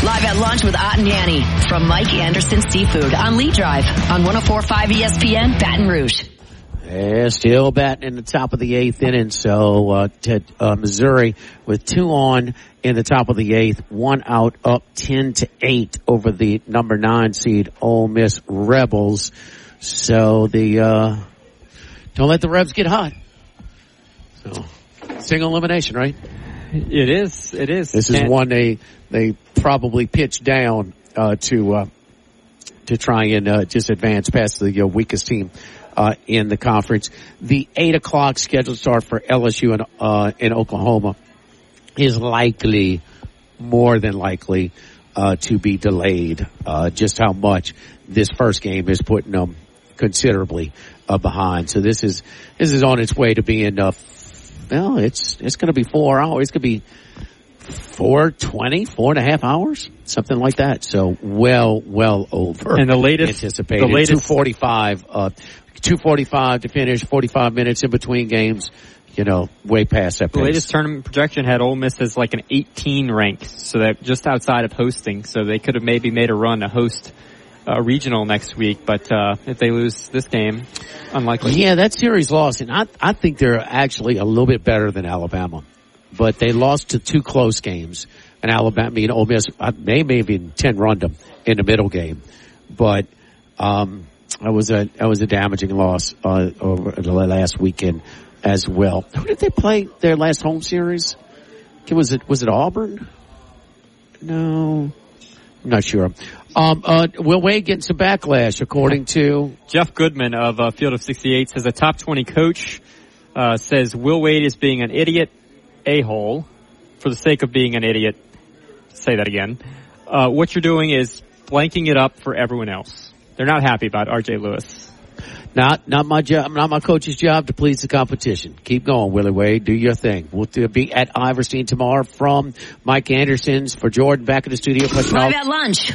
Live at lunch with Ott and Yanni from Mike Anderson Seafood on Lee Drive on 104.5 ESPN Baton Rouge. Yeah, still batting in the top of the 8th inning. So Missouri with 2 on in the top of the 8th, 1 out, up 10-8 over the number 9 seed Ole Miss Rebels. So don't let the Rebs get hot. So single elimination, right? It is. This is one they probably pitched down to try and just advance past the weakest team in the conference. The 8 o'clock scheduled start for LSU in Oklahoma is more than likely to be delayed. Just how much this first game is putting them considerably behind. So this is on its way to being it's going to be 4 hours. It's going to be 4.5 hours, something like that. So well over. And the latest anticipated 2:45 to finish, 45 minutes in between games. Way past that pace. The latest tournament projection had Ole Miss as like an 18 rank, so that just outside of hosting. So they could have maybe made a run to host a regional next week, but if they lose this game, unlikely. Yeah, that series loss, and I think they're actually a little bit better than Alabama, but they lost to 2 close games. And Ole Miss, they may have even 10-run them in the middle game, but that was a damaging loss over the last weekend as well. Who did they play their last home series? Was it Auburn? No, I'm not sure. Will Wade getting some backlash according to Jeff Goodman of Field of 68 says a top 20 coach says Will Wade is being an idiot a-hole for the sake of being an idiot. Say that again. What you're doing is blanking it up for everyone else. They're not happy about R.J. Lewis. Not my job, not my coach's job to please the competition. Keep going, Willie Wade. Do your thing. We'll be at Iverstein tomorrow from Mike Anderson's. For Jordan, back in the studio. Live at lunch.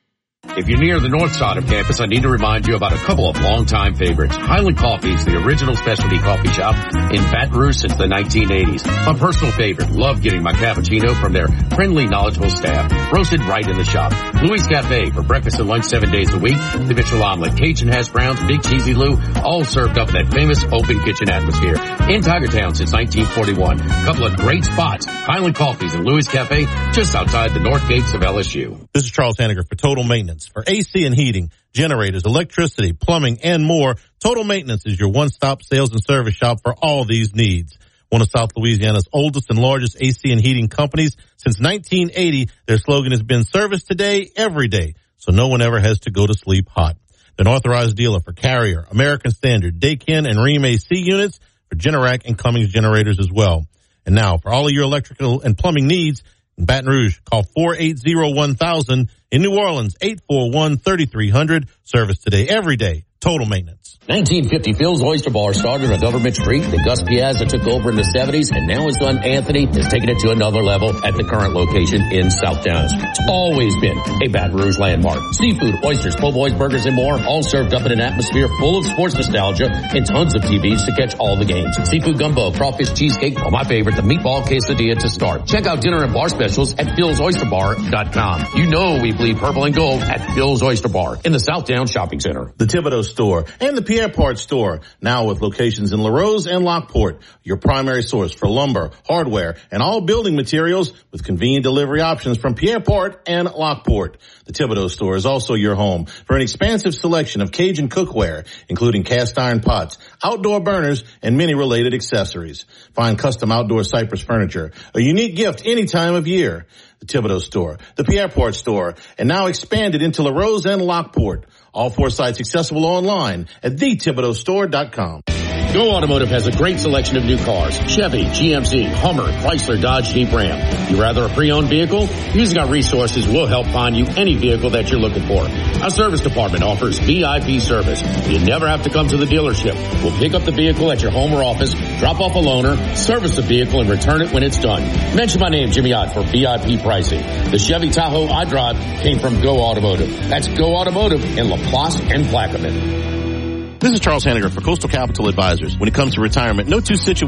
If you're near the north side of campus, I need to remind you about a couple of longtime favorites. Highland Coffee is the original specialty coffee shop in Baton Rouge since the 1980s. My personal favorite. Love getting my cappuccino from their friendly, knowledgeable staff. Roasted right in the shop. Louis Cafe for breakfast and lunch 7 days a week. The Mitchell Omelet, Cajun Hash Browns, Big Cheesy Lou, all served up in that famous open kitchen atmosphere. In Tigertown since 1941. A couple of great spots. Highland Coffees and Louis Cafe just outside the north gates of LSU. This is Charles Hanniger for Total Maintenance. For AC and heating, generators, electricity, plumbing, and more, Total Maintenance is your one-stop sales and service shop for all these needs. One of South Louisiana's oldest and largest AC and heating companies. Since 1980, their slogan has been service today, every day, so no one ever has to go to sleep hot. They're an authorized dealer for Carrier, American Standard, Daikin, and Rheem AC units, for Generac and Cummins generators as well. And now, for all of your electrical and plumbing needs, in Baton Rouge, call 480-1000. In New Orleans, 841-3300. Service today, every day. Total Maintenance. 1950 Phil's Oyster Bar started on Government Street. Then Gus Piazza took over in the 70s, and now his son Anthony is taking it to another level at the current location in South Downs. It's always been a Baton Rouge landmark. Seafood, oysters, po' boys, burgers, and more, all served up in an atmosphere full of sports nostalgia and tons of TVs to catch all the games. Seafood gumbo, crawfish cheesecake, or my favorite, the meatball quesadilla to start. Check out dinner and bar specials at philsoysterbar.com. You know we bleed purple and gold at Phil's Oyster Bar in the South Downs Shopping Center. The Thibodeau Store and the Pierre Part Store, now with locations in LaRose and Lockport, your primary source for lumber, hardware, and all building materials with convenient delivery options from Pierre Part and Lockport. The Thibodeau Store is also your home for an expansive selection of Cajun cookware, including cast iron pots, outdoor burners, and many related accessories. Find custom outdoor cypress furniture, a unique gift any time of year. The Thibodeau Store, the Pierre Part Store, and now expanded into LaRose and Lockport. All 4 sites accessible online at thethibodeaustore.com. Go Automotive has a great selection of new cars. Chevy, GMC, Hummer, Chrysler, Dodge, Jeep, Ram. You rather a pre-owned vehicle? Using our resources, we'll help find you any vehicle that you're looking for. Our service department offers VIP service. You never have to come to the dealership. We'll pick up the vehicle at your home or office, drop off a loaner, service the vehicle, and return it when it's done. Mention my name, Jimmy Ott, for VIP pricing. The Chevy Tahoe I drive came from Go Automotive. That's Go Automotive in LaPlace and Plaquemine. This is Charles Hanniger for Coastal Capital Advisors. When it comes to retirement, no two situations